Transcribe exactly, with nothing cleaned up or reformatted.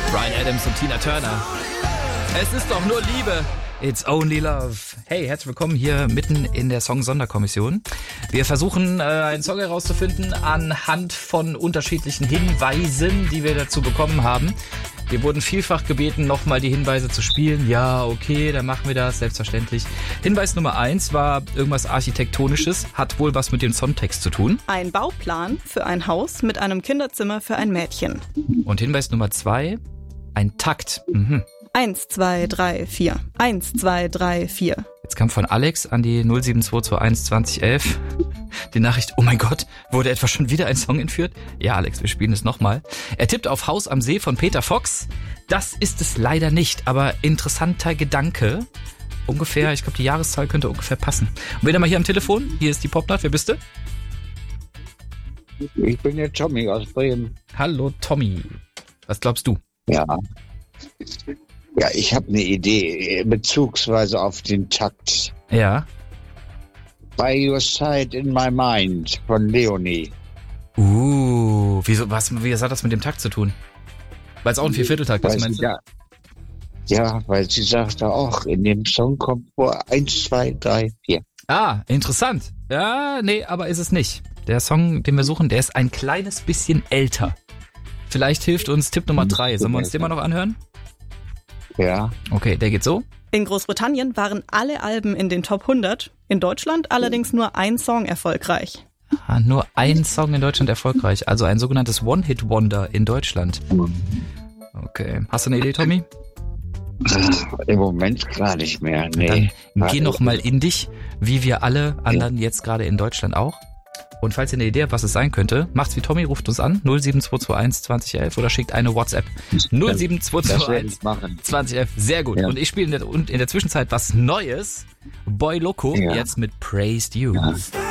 Bryan Adams und Tina Turner. Es ist doch nur Liebe. It's only love. Hey, herzlich willkommen hier mitten in der Song-Sonderkommission. Wir versuchen, äh, einen Song herauszufinden anhand von unterschiedlichen Hinweisen, die wir dazu bekommen haben. Wir wurden vielfach gebeten, nochmal die Hinweise zu spielen. Ja, okay, dann machen wir das, selbstverständlich. Hinweis Nummer eins war irgendwas Architektonisches, hat wohl was mit dem Songtext zu tun. Ein Bauplan für ein Haus mit einem Kinderzimmer für ein Mädchen. Und Hinweis Nummer zwei, ein Takt. Mhm. Eins, zwei, drei, vier. Eins, zwei, drei, vier. Jetzt kam von Alex an die null sieben zwei zwei eins zwanzig elf die Nachricht, oh mein Gott, wurde etwa schon wieder ein Song entführt? Ja, Alex, wir spielen es nochmal. Er tippt auf Haus am See von Peter Fox. Das ist es leider nicht, aber interessanter Gedanke. Ungefähr, ich glaube, die Jahreszahl könnte ungefähr passen. Und wen haben wir hier am Telefon? Hier ist die Popnacht, wer bist du? Ich bin der Tommy aus Bremen. Hallo Tommy, was glaubst du? Ja. Ja, ich habe eine Idee, bezugsweise auf den Takt. Ja. By Your Side in My Mind von Leonie. Uh, wieso, was, wie hat das mit dem Takt zu tun? Weil es auch ein Viervierteltakt ist, meinst du? Ja, ja, weil sie sagte auch, in dem Song kommt vor eins, zwei, drei, vier. Ah, interessant. Ja, nee, aber ist es nicht. Der Song, den wir suchen, der ist ein kleines bisschen älter. Vielleicht hilft uns Tipp Nummer drei. Sollen wir uns den mal noch anhören? Ja. Okay, der geht so. In Großbritannien waren alle Alben in den Top hundert, in Deutschland allerdings nur ein Song erfolgreich. Ah, nur ein Song in Deutschland erfolgreich, also ein sogenanntes One-Hit-Wonder in Deutschland. Okay, hast du eine Idee, Tommy? Im Moment gar nicht mehr, nee. Dann geh noch mal in dich, wie wir alle anderen jetzt gerade in Deutschland auch. Und falls ihr eine Idee habt, was es sein könnte, macht's wie Tommy, ruft uns an, null sieben zwei zwei eins zwanzig elf oder schickt eine WhatsApp. null sieben zwei zwei eins zwanzig elf, sehr gut. Ja. Und ich spiele in der, in der Zwischenzeit was Neues. Boy Loco, ja. Jetzt mit Praised You. Ja.